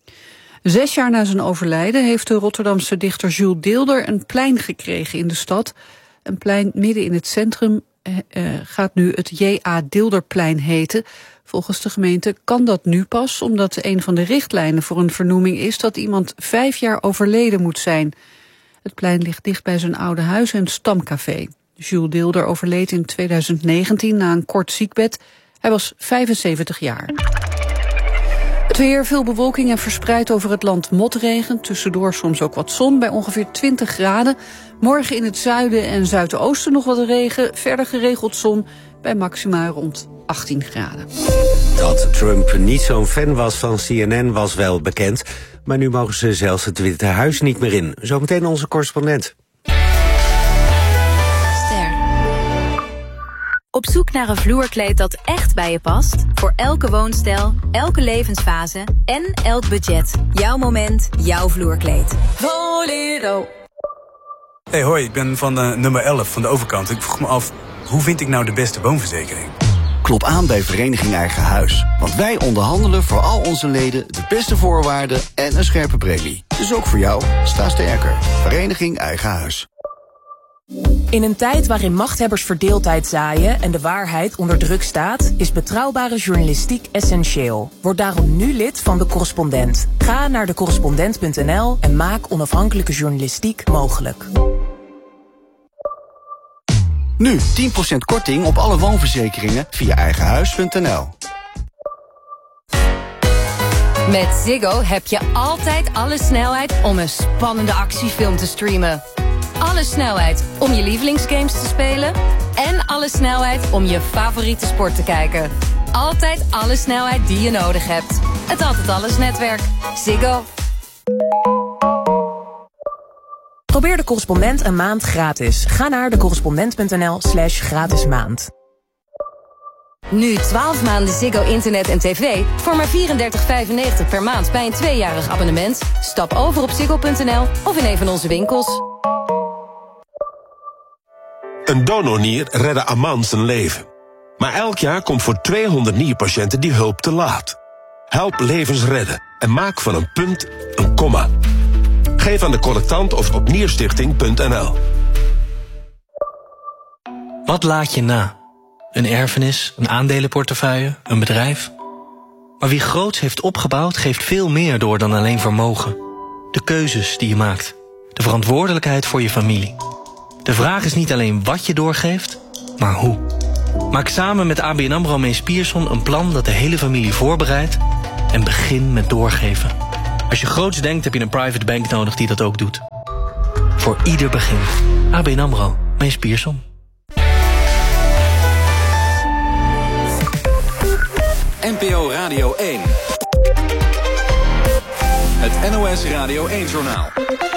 Zes jaar na zijn overlijden heeft de Rotterdamse dichter Jules Deelder een plein gekregen in de stad. Een plein midden in het centrum uh, gaat nu het J A Deelderplein heten. Volgens de gemeente kan dat nu pas, omdat een van de richtlijnen voor een vernoeming is dat iemand vijf jaar overleden moet zijn. Het plein ligt dicht bij zijn oude huis en stamcafé. Jules Deelder overleed in tweeduizend negentien na een kort ziekbed. Hij was vijfenzeventig jaar. Het weer, veel bewolking en verspreid over het land motregen. Tussendoor soms ook wat zon bij ongeveer twintig graden. Morgen in het zuiden en zuidoosten nog wat regen. Verder geregeld zon bij maxima rond achttien graden. Dat Trump niet zo'n fan was van C N N was wel bekend. Maar nu mogen ze zelfs het Witte Huis niet meer in. Zometeen onze correspondent. Op zoek naar een vloerkleed dat echt bij je past? Voor elke woonstijl, elke levensfase en elk budget. Jouw moment, jouw vloerkleed. Volero. Hey hoi, ik ben van uh, nummer elf van de overkant. Ik vroeg me af, hoe vind ik nou de beste woonverzekering? Klop aan bij Vereniging Eigen Huis. Want wij onderhandelen voor al onze leden de beste voorwaarden en een scherpe premie. Dus ook voor jou, sta sterker. Vereniging Eigen Huis. In een tijd waarin machthebbers verdeeldheid zaaien en de waarheid onder druk staat, is betrouwbare journalistiek essentieel. Word daarom nu lid van De Correspondent. Ga naar de correspondent punt n l en maak onafhankelijke journalistiek mogelijk. Nu tien procent korting op alle woonverzekeringen via eigenhuis punt n l. Met Ziggo heb je altijd alle snelheid om een spannende actiefilm te streamen. Alle snelheid om je lievelingsgames te spelen. En alle snelheid om je favoriete sport te kijken. Altijd alle snelheid die je nodig hebt. Het Altijd Alles netwerk. Ziggo. Probeer De Correspondent een maand gratis. Ga naar de correspondent punt n l slash gratis maand. Nu twaalf maanden Ziggo internet en tv voor maar vierendertig vijfennegentig per maand bij een tweejarig abonnement. Stap over op ziggo punt n l of in een van onze winkels. Een donornier redde Aman zijn leven. Maar elk jaar komt voor tweehonderd nierpatiënten die hulp te laat. Help levens redden en maak van een punt een komma. Geef aan de collectant of op nierstichting punt n l. Wat laat je na? Een erfenis, een aandelenportefeuille, een bedrijf? Maar wie groots heeft opgebouwd, geeft veel meer door dan alleen vermogen. De keuzes die je maakt. De verantwoordelijkheid voor je familie. De vraag is niet alleen wat je doorgeeft, maar hoe. Maak samen met A B N AMRO Mees Pierson een plan dat de hele familie voorbereidt en begin met doorgeven. Als je groots denkt heb je een private bank nodig die dat ook doet. Voor ieder begin. A B N AMRO Mees Pierson. N P O Radio één. Het N O S Radio één-journaal.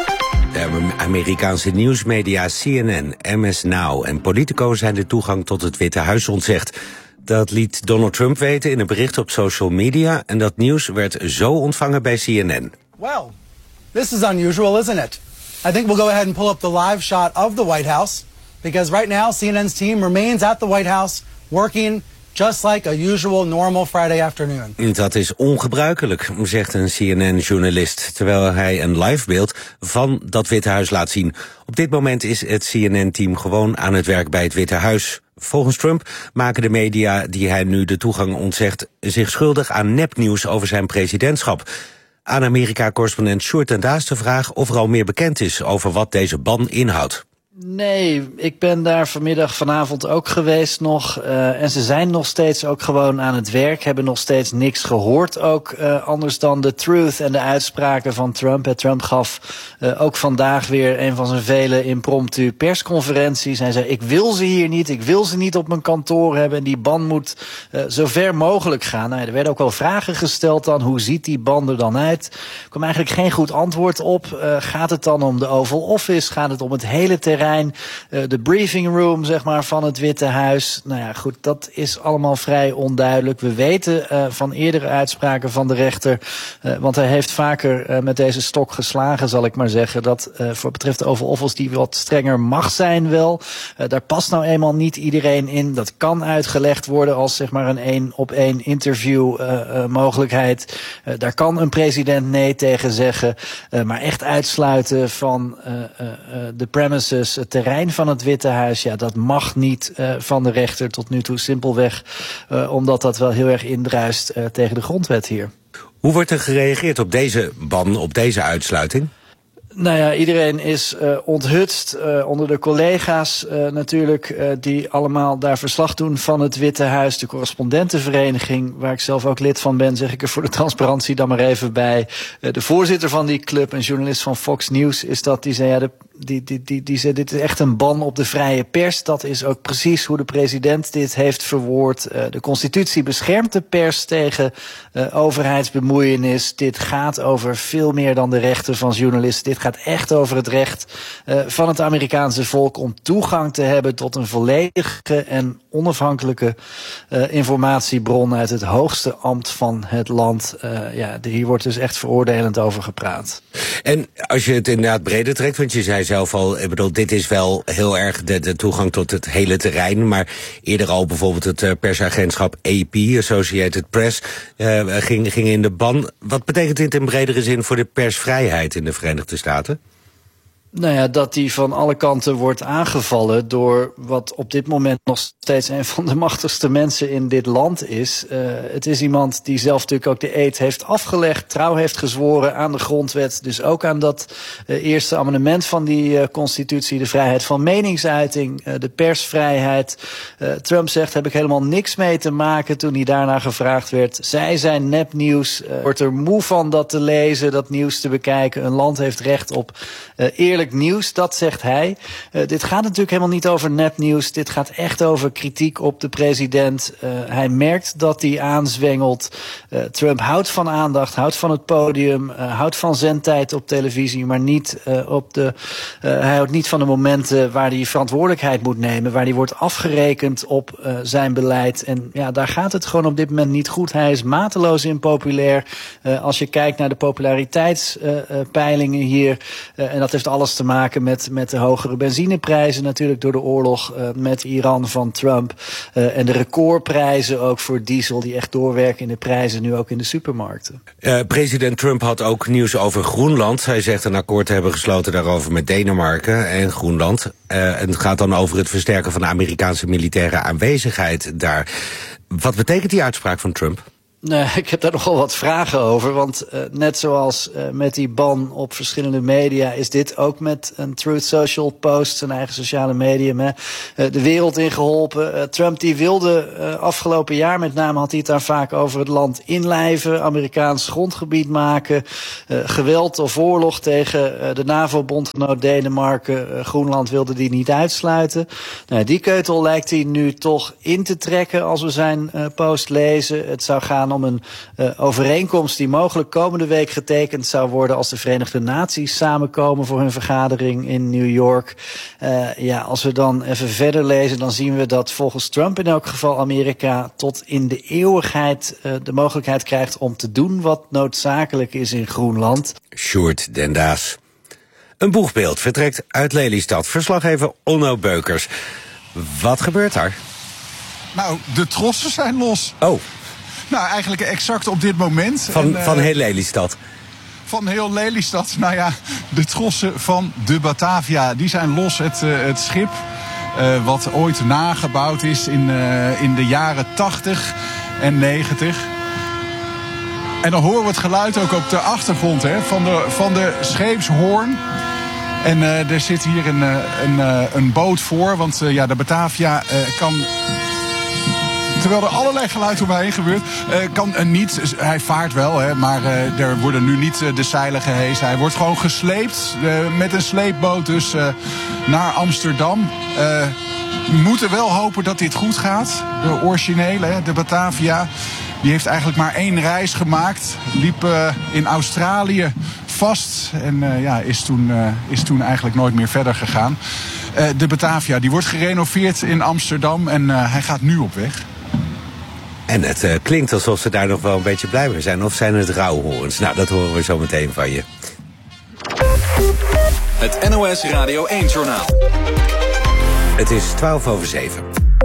De Amerikaanse nieuwsmedia C N N, M S Now en Politico zijn de toegang tot het Witte Huis ontzegd. Dat liet Donald Trump weten in een bericht op social media en dat nieuws werd zo ontvangen bij C N N. Well, this is unusual, isn't it? I think we'll go ahead and pull up the live shot of the White House because right now C N N's team remains at the White House working just like a usual normal Friday afternoon. Dat is ongebruikelijk, zegt een C N N-journalist, terwijl hij een live beeld van dat Witte Huis laat zien. Op dit moment is het C N N-team gewoon aan het werk bij het Witte Huis. Volgens Trump maken de media die hij nu de toegang ontzegt zich schuldig aan nepnieuws over zijn presidentschap. Aan Amerika-correspondent Sjoerd ten Daas de vraag of er al meer bekend is over wat deze ban inhoudt. Nee, ik ben daar vanmiddag vanavond ook geweest nog. Uh, en ze zijn nog steeds ook gewoon aan het werk. Hebben nog steeds niks gehoord ook. Uh, anders dan de truth en de uitspraken van Trump. En Trump gaf uh, ook vandaag weer een van zijn vele impromptu persconferenties. Hij zei, ik wil ze hier niet. Ik wil ze niet op mijn kantoor hebben. En die ban moet uh, zo ver mogelijk gaan. Nou, er werden ook wel vragen gesteld dan. Hoe ziet die ban er dan uit? Er kwam eigenlijk geen goed antwoord op. Uh, gaat het dan om de Oval Office? Gaat het om het hele terrein? De briefing room, zeg maar, van het Witte Huis. Nou ja, goed, dat is allemaal vrij onduidelijk. We weten uh, van eerdere uitspraken van de rechter, uh, want hij heeft vaker uh, met deze stok geslagen, zal ik maar zeggen, dat uh, voor wat betreft de Oval Office die wat strenger mag zijn wel. Uh, daar past nou eenmaal niet iedereen in. Dat kan uitgelegd worden als, zeg maar, een één op één interview uh, uh, mogelijkheid. Uh, daar kan een president nee tegen zeggen. Uh, maar echt uitsluiten van uh, uh, uh, de premises, het terrein van het Witte Huis, ja, dat mag niet uh, van de rechter tot nu toe, simpelweg uh, omdat dat wel heel erg indruist uh, tegen de grondwet hier. Hoe wordt er gereageerd op deze ban, op deze uitsluiting? Nou ja, iedereen is uh, onthutst uh, onder de collega's uh, natuurlijk, uh, die allemaal daar verslag doen van het Witte Huis. De correspondentenvereniging, waar ik zelf ook lid van ben, zeg ik er voor de transparantie dan maar even bij. Uh, de voorzitter van die club, een journalist van Fox News, is dat, die zei, ja, de, die, die, die, die zei, dit is echt een ban op de vrije pers. Dat is ook precies hoe de president dit heeft verwoord. Uh, de constitutie beschermt de pers tegen uh, overheidsbemoeienis. Dit gaat over veel meer dan de rechten van journalisten. Dit gaat echt over het recht uh, van het Amerikaanse volk om toegang te hebben tot een volledige en onafhankelijke uh, informatiebron uit het hoogste ambt van het land. Uh, ja, hier wordt dus echt veroordelend over gepraat. En als je het inderdaad breder trekt, want je zei zelf al, ik bedoel, dit is wel heel erg de, de toegang tot het hele terrein, maar eerder al bijvoorbeeld het uh, persagentschap A P, Associated Press, uh, ging, ging in de ban. Wat betekent dit in bredere zin voor de persvrijheid in de Verenigde Staten? Nou ja, dat die van alle kanten wordt aangevallen door wat op dit moment nog steeds een van de machtigste mensen in dit land is. Uh, het is iemand die zelf natuurlijk ook de eed heeft afgelegd, trouw heeft gezworen aan de grondwet. Dus ook aan dat uh, eerste amendement van die uh, constitutie, de vrijheid van meningsuiting, uh, de persvrijheid. Uh, Trump zegt, heb ik helemaal niks mee te maken toen hij daarna gevraagd werd. Zij zijn nepnieuws, uh, wordt er moe van dat te lezen, dat nieuws te bekijken. Een land heeft recht op uh, eerlijk nieuws, dat zegt hij. Uh, dit gaat natuurlijk helemaal niet over nepnieuws. Dit gaat echt over kritiek op de president. Uh, hij merkt dat hij aanzwengelt. Uh, Trump houdt van aandacht, houdt van het podium, uh, houdt van zendtijd op televisie, maar niet uh, op de. Uh, hij houdt niet van de momenten waar hij verantwoordelijkheid moet nemen, waar hij wordt afgerekend op uh, zijn beleid. En ja, daar gaat het gewoon op dit moment niet goed. Hij is mateloos impopulair. Uh, als je kijkt naar de populariteitspeilingen uh, uh, hier, uh, en dat heeft alles te maken met, met de hogere benzineprijzen natuurlijk door de oorlog uh, met Iran van Trump. Uh, en de recordprijzen ook voor diesel die echt doorwerken in de prijzen nu ook in de supermarkten. Uh, president Trump had ook nieuws over Groenland. Hij zegt een akkoord te hebben gesloten daarover met Denemarken en Groenland. Uh, en het gaat dan over het versterken van de Amerikaanse militaire aanwezigheid daar. Wat betekent die uitspraak van Trump? Nee, ik heb daar nogal wat vragen over. Want uh, net zoals uh, met die ban op verschillende media is dit ook met een Truth Social post, zijn eigen sociale medium, hè, uh, de wereld in geholpen. Uh, Trump die wilde uh, afgelopen jaar, met name had hij het daar vaak over, het land inlijven, Amerikaans grondgebied maken, uh, geweld of oorlog tegen uh, de NAVO-bondgenoot Denemarken. Uh, Groenland wilde die niet uitsluiten. Nou, die keutel lijkt hij nu toch in te trekken als we zijn uh, post lezen. Het zou gaan om een uh, overeenkomst die mogelijk komende week getekend zou worden als de Verenigde Naties samenkomen voor hun vergadering in New York. Uh, ja, als we dan even verder lezen, dan zien we dat volgens Trump in elk geval Amerika tot in de eeuwigheid uh, de mogelijkheid krijgt om te doen wat noodzakelijk is in Groenland. Sjoerd den Daas. Een boegbeeld vertrekt uit Lelystad. Verslaggever Onno Beukers. Wat gebeurt daar? Nou, de trossen zijn los. Oh. Nou, eigenlijk exact op dit moment. Van, en, uh, van heel Lelystad? Van heel Lelystad. Nou ja, de trossen van de Batavia, die zijn los. Het, uh, het schip, uh, wat ooit nagebouwd is in, uh, in de jaren tachtig en negentig. En dan horen we het geluid ook op de achtergrond, hè, van, de, van de scheepshoorn. En uh, er zit hier een, een, uh, een boot voor, want uh, ja, de Batavia uh, kan... Terwijl er allerlei geluid om me heen gebeurt, uh, kan uh, niet. Hij vaart wel, hè, maar uh, er worden nu niet uh, de zeilen gehesen. Hij wordt gewoon gesleept uh, met een sleepboot dus uh, naar Amsterdam. Uh, we moeten wel hopen dat dit goed gaat. De originele, hè, de Batavia, die heeft eigenlijk maar één reis gemaakt. Liep uh, in Australië vast en uh, ja, is, toen, uh, is toen eigenlijk nooit meer verder gegaan. Uh, de Batavia, die wordt gerenoveerd in Amsterdam en uh, hij gaat nu op weg. En het uh, klinkt alsof ze daar nog wel een beetje blij mee zijn. Of zijn het rouwhoorns? Nou, dat horen we zo meteen van je. Het N O S Radio één-journaal. Het is twaalf over zeven.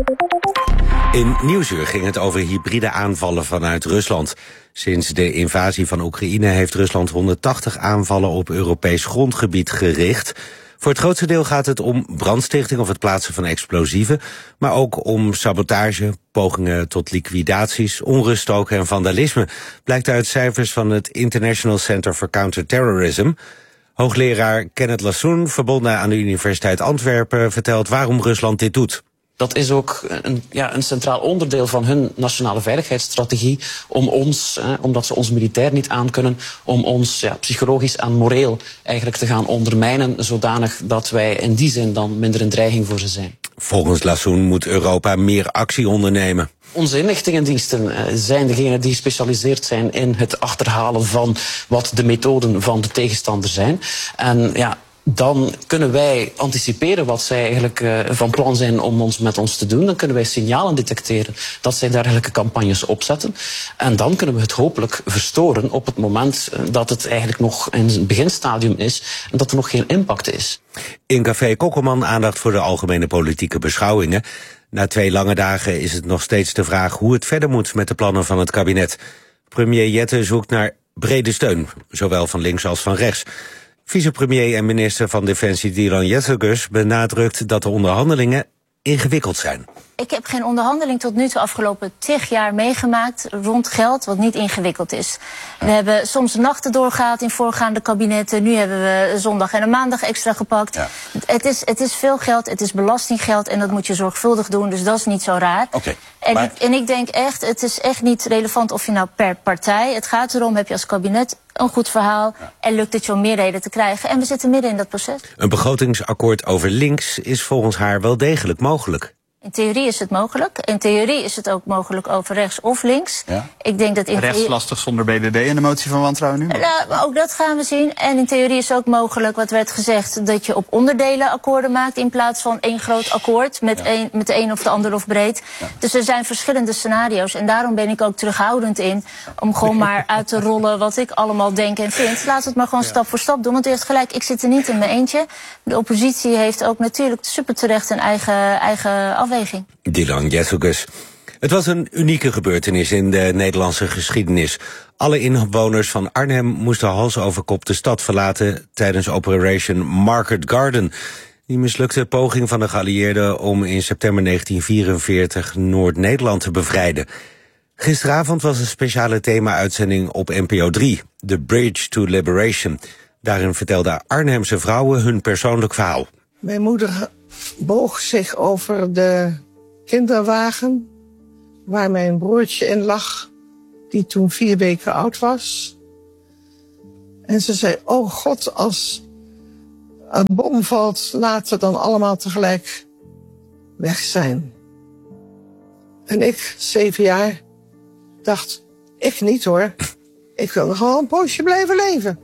In Nieuwsuur ging het over hybride aanvallen vanuit Rusland. Sinds de invasie van Oekraïne heeft Rusland honderdtachtig aanvallen op Europees grondgebied gericht. Voor het grootste deel gaat het om brandstichting of het plaatsen van explosieven, maar ook om sabotage, pogingen tot liquidaties, onruststoken en vandalisme, blijkt uit cijfers van het International Center for Counterterrorism. Hoogleraar Kenneth Lassoen, verbonden aan de Universiteit Antwerpen, vertelt waarom Rusland dit doet. Dat is ook een, ja, een centraal onderdeel van hun nationale veiligheidsstrategie om ons, eh, omdat ze ons militair niet aankunnen, om ons ja, psychologisch en moreel eigenlijk te gaan ondermijnen, zodanig dat wij in die zin dan minder een dreiging voor ze zijn. Volgens Lassoen moet Europa meer actie ondernemen. Onze inlichtingendiensten uh, zijn degenen die gespecialiseerd zijn in het achterhalen van wat de methoden van de tegenstander zijn. En ja, dan kunnen wij anticiperen wat zij eigenlijk uh, van plan zijn om ons met ons te doen. Dan kunnen wij signalen detecteren dat zij dergelijke campagnes opzetten. En dan kunnen we het hopelijk verstoren op het moment uh, dat het eigenlijk nog in het beginstadium is en dat er nog geen impact is. In Café Kokkelman aandacht voor de algemene politieke beschouwingen. Na twee lange dagen is het nog steeds de vraag hoe het verder moet met de plannen van het kabinet. Premier Jette zoekt naar brede steun, zowel van links als van rechts. Vicepremier en minister van Defensie Dylan Jezelgus benadrukt dat de onderhandelingen ingewikkeld zijn. Ik heb geen onderhandeling tot nu toe afgelopen tig jaar meegemaakt rond geld wat niet ingewikkeld is. We hebben soms nachten doorgehaald in voorgaande kabinetten. Nu hebben we zondag en een maandag extra gepakt. Ja. Het, is, het is veel geld, het is belastinggeld en dat moet je zorgvuldig doen. Dus dat is niet zo raar. Okay, en, maar... ik, en ik denk echt, het is echt niet relevant of je nou per partij. Het gaat erom, heb je als kabinet een goed verhaal ja. en lukt het je om meerderheden te krijgen. En we zitten midden in dat proces. Een begrotingsakkoord over links is volgens haar wel degelijk mogelijk. In theorie is het mogelijk. In theorie is het ook mogelijk over rechts of links. Ja. Ik denk dat in rechts theorie... lastig zonder B D D en de motie van wantrouwen nu? Nou, maar ook dat gaan we zien. En in theorie is het ook mogelijk, wat werd gezegd, dat je op onderdelen akkoorden maakt in plaats van één groot akkoord met, ja. een, met de een of de ander of breed. Ja. Dus er zijn verschillende scenario's. En daarom ben ik ook terughoudend in om gewoon maar uit te rollen wat ik allemaal denk en vind. Laat het maar gewoon ja. stap voor stap doen. Want u heeft gelijk, ik zit er niet in mijn eentje. De oppositie heeft ook natuurlijk super terecht een eigen, eigen afweging. Dylan Jezelgus. Het was een unieke gebeurtenis in de Nederlandse geschiedenis. Alle inwoners van Arnhem moesten hals over kop de stad verlaten tijdens Operation Market Garden. Die mislukte poging van de geallieerden om in september negentien vierenveertig Noord-Nederland te bevrijden. Gisteravond was een speciale thema-uitzending op N P O drie, The Bridge to Liberation. Daarin vertelden Arnhemse vrouwen hun persoonlijk verhaal. Mijn moeder boog zich over de kinderwagen waar mijn broertje in lag, die toen vier weken oud was. En ze zei, oh God, als een bom valt, laten we dan allemaal tegelijk weg zijn. En ik, zeven jaar, dacht, ik niet hoor. Ik wil nog wel een poosje blijven leven.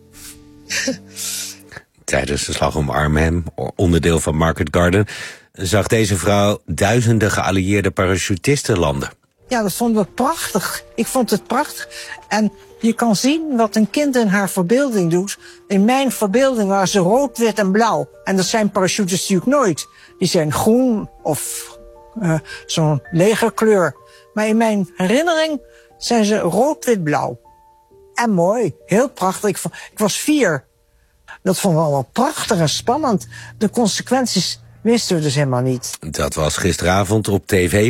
Tijdens de slag om Arnhem, onderdeel van Market Garden, zag deze vrouw duizenden geallieerde parachutisten landen. Ja, dat vonden we prachtig. Ik vond het prachtig. En je kan zien wat een kind in haar verbeelding doet. In mijn verbeelding waren ze rood, wit en blauw. En dat zijn parachutes natuurlijk nooit. Die zijn groen of uh, zo'n legerkleur. Maar in mijn herinnering zijn ze rood, wit, blauw. En mooi, heel prachtig. Ik, ik was vier. Dat vonden we allemaal prachtig en spannend. De consequenties wisten we dus helemaal niet. Dat was gisteravond op tv.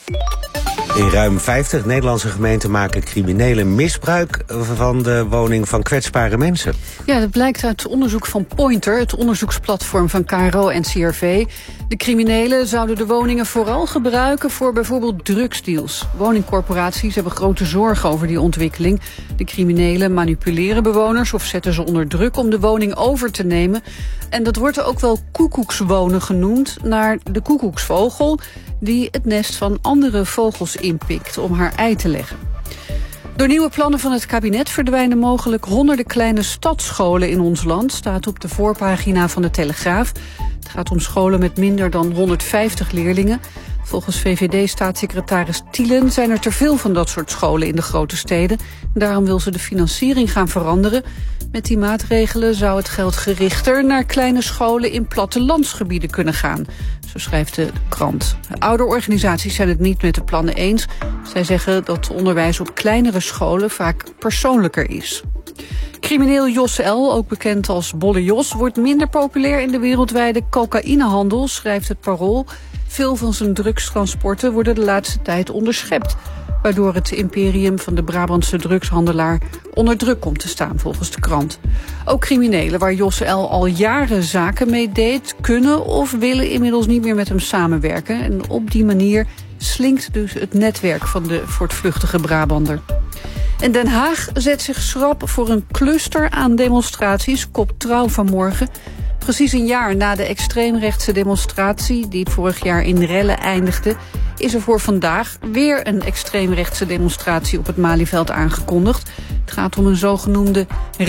In ruim vijftig Nederlandse gemeenten maken criminelen misbruik van de woning van kwetsbare mensen. Ja, dat blijkt uit onderzoek van Pointer, het onderzoeksplatform van K R O en C R V. De criminelen zouden de woningen vooral gebruiken voor bijvoorbeeld drugsdeals. Woningcorporaties hebben grote zorgen over die ontwikkeling. De criminelen manipuleren bewoners of zetten ze onder druk om de woning over te nemen. En dat wordt ook wel koekoekswonen genoemd, naar de koekoeksvogel die het nest van andere vogels inpikt om haar ei te leggen. Door nieuwe plannen van het kabinet verdwijnen mogelijk honderden kleine stadsscholen in ons land, staat op de voorpagina van de Telegraaf. Het gaat om scholen met minder dan honderdvijftig leerlingen. Volgens V V D-staatssecretaris Thielen zijn er te veel van dat soort scholen in de grote steden. Daarom wil ze de financiering gaan veranderen. Met die maatregelen zou het geld gerichter naar kleine scholen in plattelandsgebieden kunnen gaan. Zo schrijft de krant. De ouderorganisaties zijn het niet met de plannen eens. Zij zeggen dat onderwijs op kleinere scholen vaak persoonlijker is. Crimineel Jos L., ook bekend als Bolle Jos, wordt minder populair in de wereldwijde cocaïnehandel, schrijft het Parool. Veel van zijn drugstransporten worden de laatste tijd onderschept, waardoor het imperium van de Brabantse drugshandelaar onder druk komt te staan, volgens de krant. Ook criminelen waar Jos L. al jaren zaken mee deed, kunnen of willen inmiddels niet meer met hem samenwerken. En op die manier slinkt dus het netwerk van de voortvluchtige Brabander. En Den Haag zet zich schrap voor een cluster aan demonstraties, kopt Trouw vanmorgen. Precies een jaar na de extreemrechtse demonstratie die vorig jaar in rellen eindigde, is er voor vandaag weer een extreemrechtse demonstratie op het Malieveld aangekondigd. Het gaat om een zogenoemde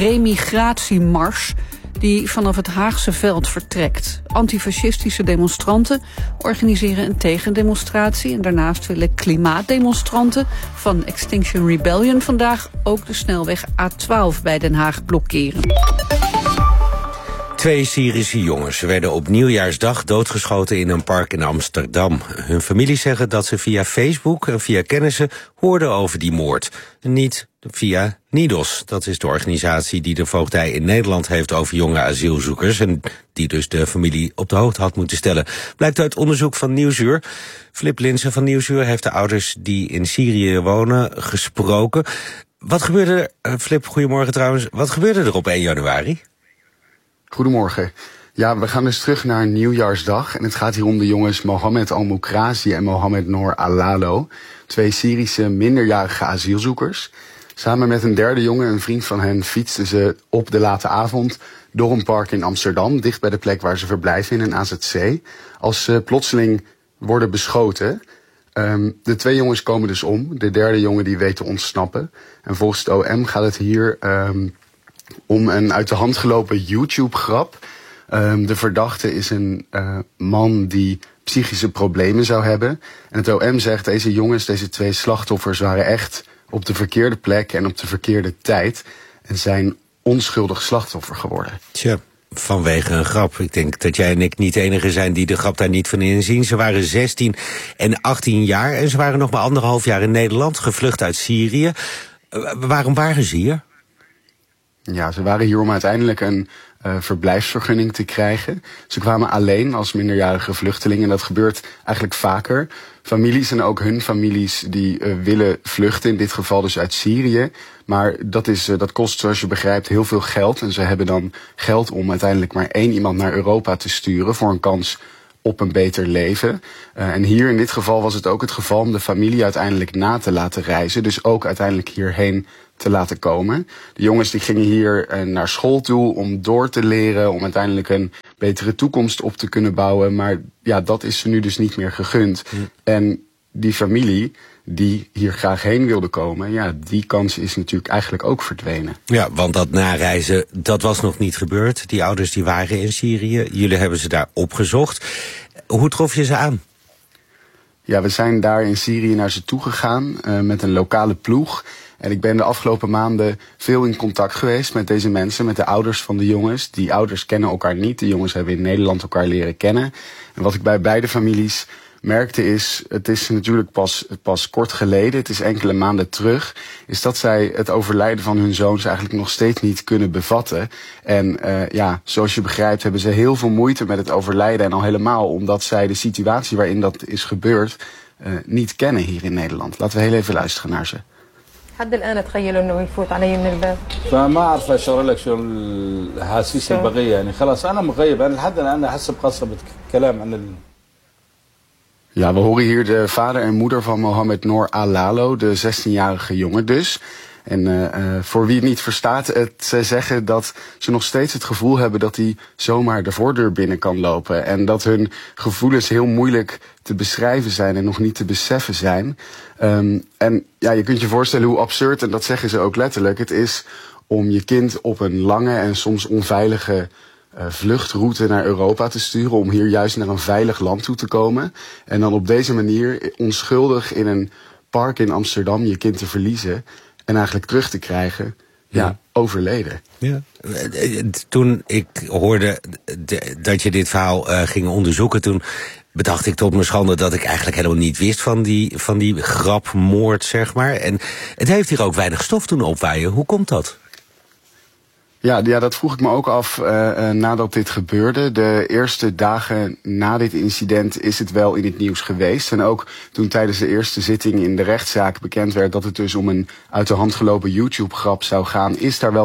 remigratiemars die vanaf het Haagse veld vertrekt. Antifascistische demonstranten organiseren een tegendemonstratie en daarnaast willen klimaatdemonstranten van Extinction Rebellion vandaag ook de snelweg A twaalf bij Den Haag blokkeren. Twee Syrische jongens werden op nieuwjaarsdag doodgeschoten in een park in Amsterdam. Hun familie zeggen dat ze via Facebook en via kennissen hoorden over die moord. Niet via NIDOS, dat is de organisatie die de voogdij in Nederland heeft over jonge asielzoekers en die dus de familie op de hoogte had moeten stellen. Blijkt uit onderzoek van Nieuwsuur. Flip Linsen van Nieuwsuur heeft de ouders die in Syrië wonen gesproken. Wat gebeurde er, Flip, goedemorgen trouwens, wat gebeurde er op één januari? Goedemorgen. Ja, we gaan dus terug naar Nieuwjaarsdag. En het gaat hier om de jongens Mohammed Al-Mokrazi en Mohammed Noor Alalo. Twee Syrische minderjarige asielzoekers. Samen met een derde jongen, een vriend van hen, fietsten ze op de late avond door een park in Amsterdam, dicht bij de plek waar ze verblijven in een A Z C, als ze plotseling worden beschoten. Um, de twee jongens komen dus om. De derde jongen die weet te ontsnappen. En volgens het O M gaat het hier um, om een uit de hand gelopen YouTube-grap. Um, de verdachte is een uh, man die psychische problemen zou hebben. En het O M zegt, deze jongens, deze twee slachtoffers waren echt op de verkeerde plek en op de verkeerde tijd. En zijn onschuldig slachtoffer geworden. Tja, vanwege een grap. Ik denk dat jij en ik niet de enige zijn die de grap daar niet van inzien. Ze waren zestien en achttien jaar en ze waren nog maar anderhalf jaar in Nederland, gevlucht uit Syrië. Uh, waarom waren ze hier? Ja, ze waren hier om uiteindelijk een uh, verblijfsvergunning te krijgen. Ze kwamen alleen als minderjarige vluchtelingen. En dat gebeurt eigenlijk vaker. Families en ook hun families die uh, willen vluchten, in dit geval dus uit Syrië. Maar dat, is, uh, dat kost, zoals je begrijpt, heel veel geld. En ze hebben dan geld om uiteindelijk maar één iemand naar Europa te sturen voor een kans op een beter leven. Uh, en hier in dit geval was het ook het geval om de familie uiteindelijk na te laten reizen. Dus ook uiteindelijk hierheen te laten komen. De jongens die gingen hier uh, naar school toe om door te leren, om uiteindelijk een betere toekomst op te kunnen bouwen. Maar ja, dat is ze nu dus niet meer gegund. Mm. En die familie die hier graag heen wilde komen, ja, die kans is natuurlijk eigenlijk ook verdwenen. Ja, want dat nareizen, dat was nog niet gebeurd. Die ouders die waren in Syrië. Jullie hebben ze daar opgezocht. Hoe trof je ze aan? Ja, we zijn daar in Syrië naar ze toegegaan uh, met een lokale ploeg. En ik ben de afgelopen maanden veel in contact geweest met deze mensen, met de ouders van de jongens. Die ouders kennen elkaar niet. De jongens hebben in Nederland elkaar leren kennen. En wat ik bij beide families merkte is, het is natuurlijk pas, pas kort geleden, het is enkele maanden terug, is dat zij het overlijden van hun zoons eigenlijk nog steeds niet kunnen bevatten. En uh, ja, zoals je begrijpt hebben ze heel veel moeite met het overlijden. En al helemaal omdat zij de situatie waarin dat is gebeurd uh, niet kennen hier in Nederland. Laten we heel even luisteren naar ze. لحد الآن أتخيل إنه يفوت علي من الباب. فما أعرف أشرح لك شو الأحاسيس البغية يعني خلاص أنا مغيب أنا لحد الآن أحس بقصة كلام عن ال. Ja, we horen hier de vader en moeder van Mohamed Noor Alalo, de zestienjarige jongen dus. En uh, uh, voor wie het niet verstaat, het, ze zeggen dat ze nog steeds het gevoel hebben dat hij zomaar de voordeur binnen kan lopen. En dat hun gevoelens heel moeilijk te beschrijven zijn en nog niet te beseffen zijn. Um, en ja, je kunt je voorstellen hoe absurd, en dat zeggen ze ook letterlijk, het is om je kind op een lange en soms onveilige Uh, vluchtroute naar Europa te sturen, om hier juist naar een veilig land toe te komen. En dan op deze manier onschuldig in een park in Amsterdam je kind te verliezen en eigenlijk terug te krijgen, ja, ja overleden. Ja. Toen ik hoorde de, dat je dit verhaal uh, ging onderzoeken, toen bedacht ik tot mijn schande dat ik eigenlijk helemaal niet wist van die, van die grapmoord, zeg maar. En het heeft hier ook weinig stof doen opwaaien. Hoe komt dat? Ja, ja, dat vroeg ik me ook af uh, uh, nadat dit gebeurde. De eerste dagen na dit incident is het wel in het nieuws geweest. En ook toen tijdens de eerste zitting in de rechtszaak bekend werd dat het dus om een uit de hand gelopen YouTube-grap zou gaan, is daar wel